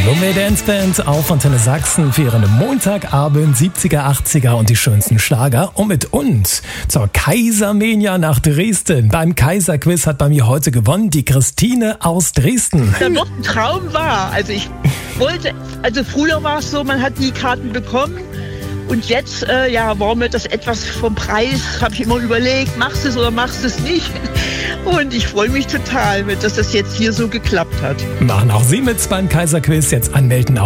Lunge Dance Band auf Antenne Sachsen für ihren Montagabend 70er, 80er und die schönsten Schlager. Und mit uns zur Kaisermania nach Dresden. Beim Kaiserquiz hat bei mir heute gewonnen die Christine aus Dresden. Da wird ein Traum wahr. Also früher war es so, man hat die Karten bekommen. Und jetzt, war mir das etwas vom Preis, habe ich immer überlegt, machst du es oder machst du es nicht? Und ich freue mich total, dass das jetzt hier so geklappt hat. Machen auch Sie mit beim Kaiserquiz. Jetzt anmelden auf